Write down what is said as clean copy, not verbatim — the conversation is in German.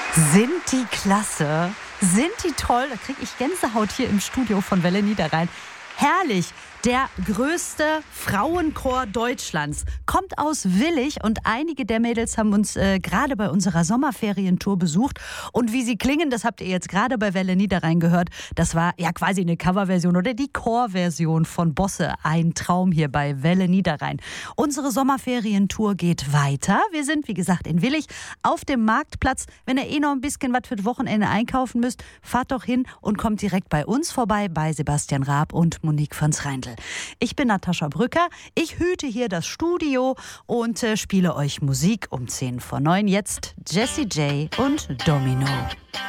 Sind die klasse? Sind die toll? Da kriege ich Gänsehaut hier im Studio von Welle Niederrhein. Herrlich! Der größte Frauenchor Deutschlands kommt aus Willich und einige der Mädels haben uns gerade bei unserer Sommerferientour besucht. Und wie sie klingen, das habt ihr jetzt gerade bei Welle Niederrhein gehört. Das war ja quasi eine Coverversion oder die Chorversion von Bosse. Ein Traum hier bei Welle Niederrhein. Unsere Sommerferientour geht weiter. Wir sind, wie gesagt, in Willich auf dem Marktplatz. Wenn ihr noch ein bisschen was für das Wochenende einkaufen müsst, fahrt doch hin und kommt direkt bei uns vorbei, bei Sebastian Raab und Monique von Zreindl. Ich bin Natascha Brücker, ich hüte hier das Studio und spiele euch Musik um 10 vor 9. Jetzt Jessie J und Domino.